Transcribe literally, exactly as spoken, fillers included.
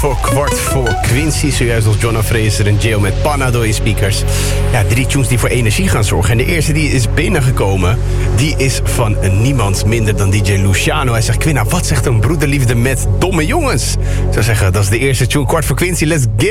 Voor kwart voor Quincy, zojuist als Jonna Fraser en Jail met Panna door je speakers. Ja, drie tunes die voor energie gaan zorgen. En de eerste die is binnengekomen, die is van niemand minder dan D J Luciano. Hij zegt, Quinna, wat zegt een broederliefde met domme jongens? Ik zou zeggen, dat is de eerste tune, kwart voor Quincy, let's get